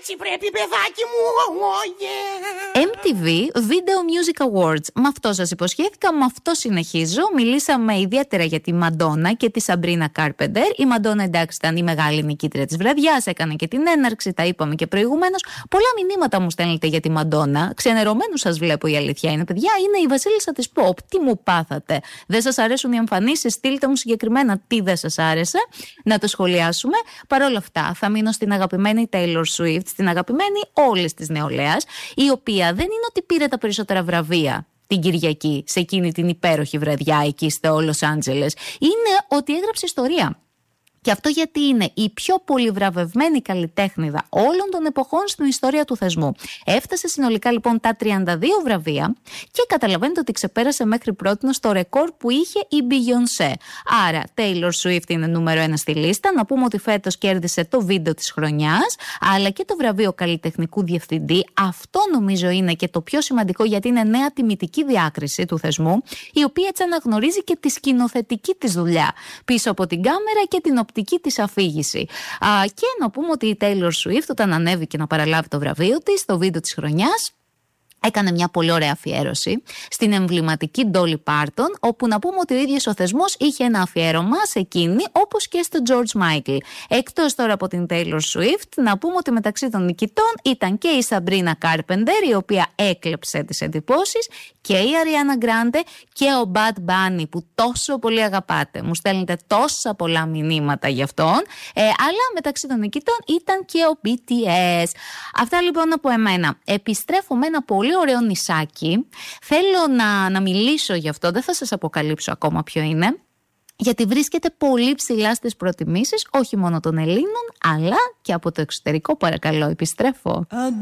Έτσι πρέπει, παιδάκι μου. MTV Video Music Awards. Με αυτό σας υποσχέθηκα, με αυτό συνεχίζω. Μιλήσαμε ιδιαίτερα για τη Μαντόνα και τη Σαμπρίνα Κάρπεντερ. Η Μαντόνα, εντάξει, ήταν η μεγάλη νικήτρια της βραδιάς, έκανε και την έναρξη, τα είπαμε και προηγουμένως. Πολλά μηνύματα μου στέλνετε για τη Μαντόνα. Ξενερωμένους σας βλέπω, η αλήθεια είναι, παιδιά. Είναι η βασίλισσα της pop. Τι μου πάθατε? Δεν σας αρέσουν οι εμφανίσεις? Στείλτε μου συγκεκριμένα τι δεν σας άρεσε, να το σχολιάσουμε. Παρ' όλα αυτά, θα μείνω στην αγαπημένη Taylor Swift, στην αγαπημένη όλης της νεολαίας, η οποία δεν είναι ότι πήρε τα περισσότερα βραβεία την Κυριακή σε εκείνη την υπέροχη βραδιά εκεί στο Λος Άντζελες. Είναι ότι έγραψε ιστορία. Και αυτό γιατί είναι η πιο πολυβραβευμένη καλλιτέχνηδα όλων των εποχών στην ιστορία του θεσμού. Έφτασε συνολικά λοιπόν τα 32 βραβεία και καταλαβαίνετε ότι ξεπέρασε μέχρι πρότινος το ρεκόρ που είχε η Beyoncé. Άρα Taylor Swift είναι νούμερο 1 στη λίστα. Να πούμε ότι φέτος κέρδισε το βίντεο της χρονιάς, αλλά και το βραβείο καλλιτεχνικού διευθυντή. Αυτό νομίζω είναι και το πιο σημαντικό, γιατί είναι νέα τιμητική διάκριση του θεσμού, η οποία έτσι αναγνωρίζει και τη σκηνοθετική της δουλειά πίσω από την κάμερα και την οπτική της αφήγηση. Και να πούμε ότι η Taylor Swift, όταν ανέβηκε να παραλάβει το βραβείο της, το βίντεο της χρονιάς, έκανε μια πολύ ωραία αφιέρωση στην εμβληματική Dolly Parton, όπου να πούμε ότι ο ίδιος ο θεσμός είχε ένα αφιέρωμα σε εκείνη, όπως και στο George Michael. Εκτός τώρα από την Taylor Swift, να πούμε ότι μεταξύ των νικητών ήταν και η Sabrina Carpenter, η οποία έκλεψε τις εντυπώσεις, και η Ariana Grande και ο Bad Bunny, που τόσο πολύ αγαπάτε. Μου στέλνετε τόσα πολλά μηνύματα γι' αυτόν. Αλλά μεταξύ των νικητών ήταν και ο BTS. Αυτά λοιπόν από εμένα. Επιστρέφω με ένα πολύ ωραίο νησάκι. Θέλω να μιλήσω γι' αυτό, δεν θα σας αποκαλύψω ακόμα ποιο είναι, γιατί βρίσκεται πολύ ψηλά στις προτιμήσεις, όχι μόνο των Ελλήνων, αλλά και από το εξωτερικό. Παρακαλώ, επιστρέφω.